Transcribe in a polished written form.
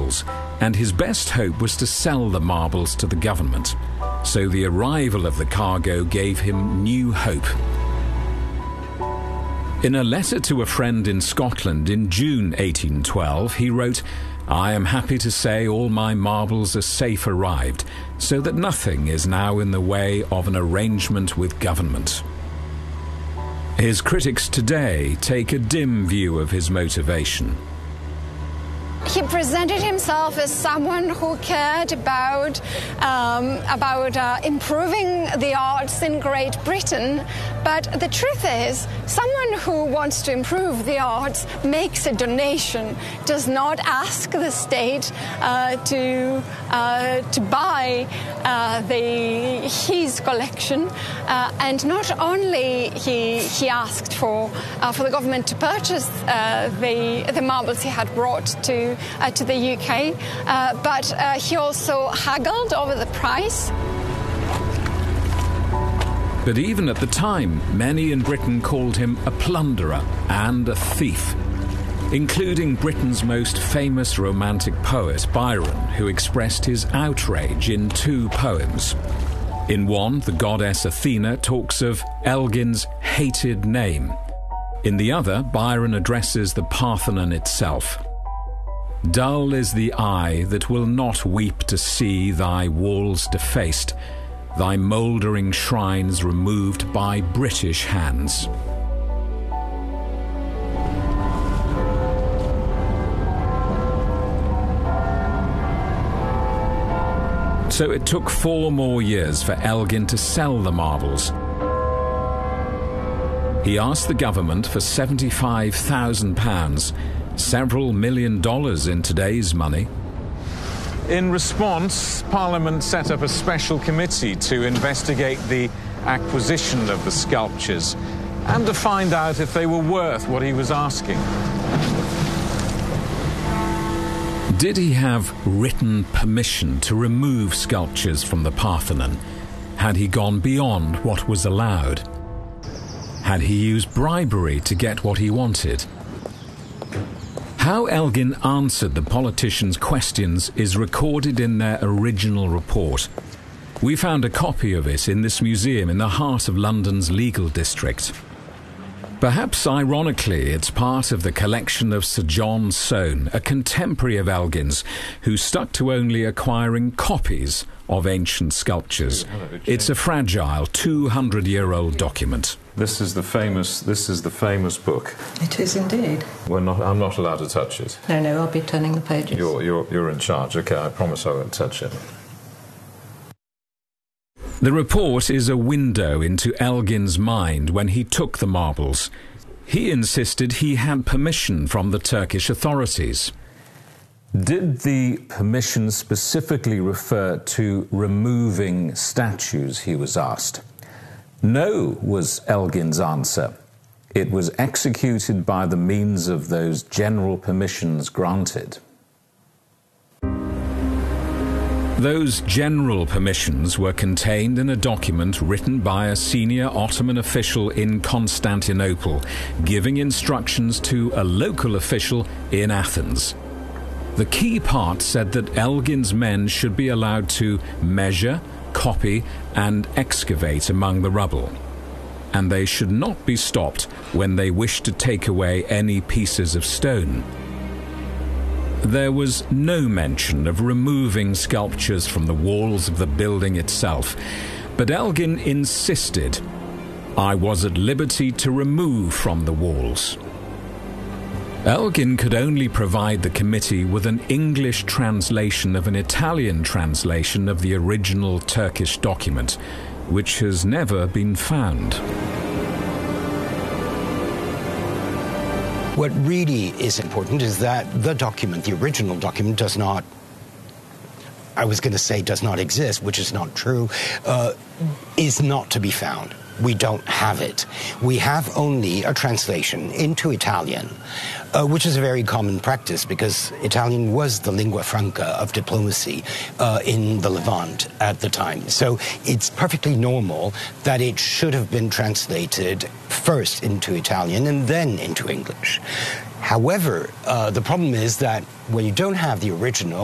marbles, and his best hope was to sell the marbles to the government. So the arrival of the cargo gave him new hope. In a letter to a friend in Scotland in June 1812, he wrote, "I am happy to say all my marbles are safe arrived, so that nothing is now in the way of an arrangement with government." His critics today take a dim view of his motivation. He presented himself as someone who cared about improving the arts in Great Britain, but the truth is, someone who wants to improve the arts makes a donation, does not ask the state to buy his collection, and not only he asked for the government to purchase the marbles he had brought to the UK, but he also haggled over the price. But even at the time, many in Britain called him a plunderer and a thief, including Britain's most famous romantic poet, Byron, who expressed his outrage in 2 poems. In one, the goddess Athena talks of Elgin's hated name. In the other, Byron addresses the Parthenon itself. "Dull is the eye that will not weep to see thy walls defaced, thy mouldering shrines removed by British hands." So it took 4 more years for Elgin to sell the marbles. He asked the government for £75,000, several $1 million in today's money. In response, Parliament set up a special committee to investigate the acquisition of the sculptures and to find out if they were worth what he was asking. Did he have written permission to remove sculptures from the Parthenon? Had he gone beyond what was allowed? Had he used bribery to get what he wanted? How Elgin answered the politicians' questions is recorded in their original report. We found a copy of it in this museum in the heart of London's legal district. Perhaps ironically, it's part of the collection of Sir John Soane, a contemporary of Elgin's, who stuck to only acquiring copies of ancient sculptures. It's a fragile 200-year-old document. This is the famous book. It is indeed. I'm not allowed to touch it. No, I'll be turning the pages. You're in charge. Okay, I promise I won't touch it. The report is a window into Elgin's mind when he took the marbles. He insisted he had permission from the Turkish authorities. Did the permission specifically refer to removing statues, he was asked? No, was Elgin's answer. It was executed by the means of those general permissions granted. Those general permissions were contained in a document written by a senior Ottoman official in Constantinople, giving instructions to a local official in Athens. The key part said that Elgin's men should be allowed to measure, copy, and excavate among the rubble, and they should not be stopped when they wished to take away any pieces of stone. There was no mention of removing sculptures from the walls of the building itself, but Elgin insisted, "I was at liberty to remove from the walls." Elgin could only provide the committee with an English translation of an Italian translation of the original Turkish document, which has never been found. What really is important is that the document, the original document, does not, I was going to say does not exist, which is not true, is not to be found. We don't have it. We have only a translation into Italian, which is a very common practice because Italian was the lingua franca of diplomacy in the Levant at the time. So it's perfectly normal that it should have been translated first into Italian and then into English. However, the problem is that when you don't have the original,